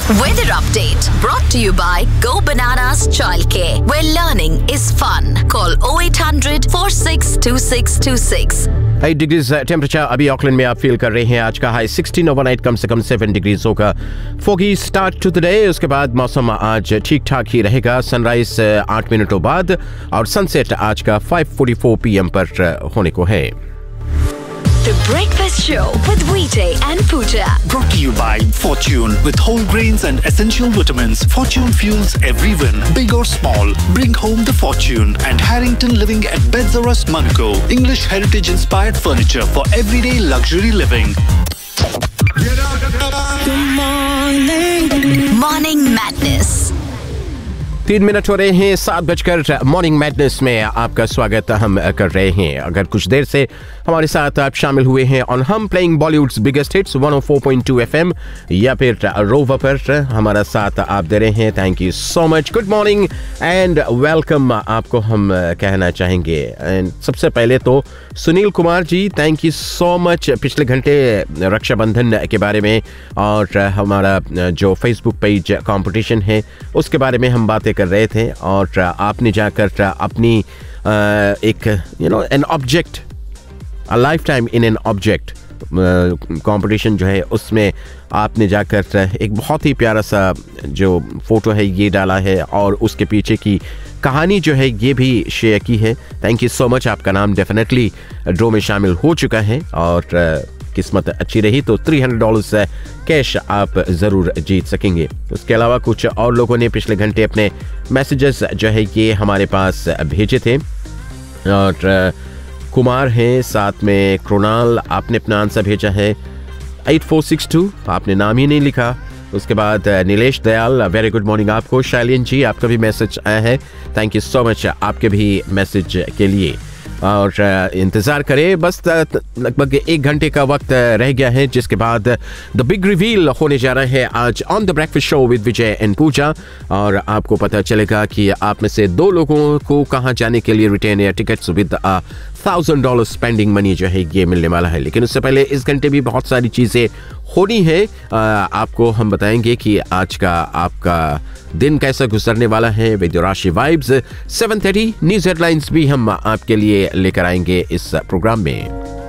Weather update brought to you by Go Bananas Childcare, where learning is fun. Call 0800 462626. 8 degrees temperature अभी Auckland में आप feel कर रहे हैं। आज का हाई 16 ओवरनाइट कम से कम 7 डिग्रीज होगा। Foggy start to the day. उसके बाद मौसम आज ठीक ठाक ही रहेगा। सनराइज 8 मिनटों बाद और सनसेट आज का 5:44 PM पर होने को है। The Breakfast Show with VJ and Pooja. Brought to you by Fortune. With whole grains and essential vitamins, Fortune fuels every win, big or small. Bring home the Fortune. And Harrington Living at Bedzarus, Monaco. English heritage-inspired furniture for everyday luxury living. Morning Madness. 3 minute हो रहे हैं 7 बजकर। Morning madness में आपका स्वागत हम कर रहे हैं। अगर कुछ देर से हमारे साथ आप शामिल हुए हैं ऑन हम playing Bollywoods biggest hits 104.2 FM या फिर रोवर पर हमारा साथ आप दे रहे हैं, thank you so much. Good morning and welcome आपको हम कहना चाहेंगे। एंड सबसे पहले तो Sunil Kumar ji, thank you so much. पिछले घंटे रक्षाबंधन के बारे में और हमारा जो फेसबुक पेज कंपटीशन है उसके बारे में हम बातें कर रहे थे और आपने जाकर अपनी एक an object, a life time in an object competition जो है उसमें आपने जाकर एक बहुत ही प्यारा सा जो फोटो है ये डाला है और उसके पीछे की कहानी जो है ये भी शेयर की है। Thank you so much. आपका नाम डेफिनेटली ड्रॉ में शामिल हो चुका है और किस्मत अच्छी रही तो $300 कैश आप ज़रूर जीत सकेंगे। उसके अलावा कुछ और लोगों ने पिछले घंटे अपने मैसेजेस जो है ये हमारे पास भेजे थे और कुमार हैं, साथ में कृणाल, आपने अपना आंसर भेजा है 8462, आपने नाम ही नहीं लिखा। उसके बाद Nilesh Dayal, very good morning आपको। शैलिन जी, आपका भी मैसेज आया है, थैंक यू सो मच आपके भी मैसेज के लिए। और इंतज़ार करें, बस लगभग 1 घंटे का वक्त रह गया है जिसके बाद द बिग रिवील होने जा रहा है आज on the breakfast show with Vijay and पूजा और आपको पता चलेगा कि आप में से 2 लोगों को कहाँ जाने के लिए retain air tickets with $1,000 spending money जो है ये मिलने वाला है। लेकिन उससे पहले इस घंटे भी बहुत सारी चीज़ें होनी है। आपको हम बताएंगे कि आज का आपका दिन कैसा गुजरने वाला है विद राशि वाइब्स। 7:30 न्यूज़ हेडलाइंस भी हम आपके लिए लेकर आएंगे इस प्रोग्राम में।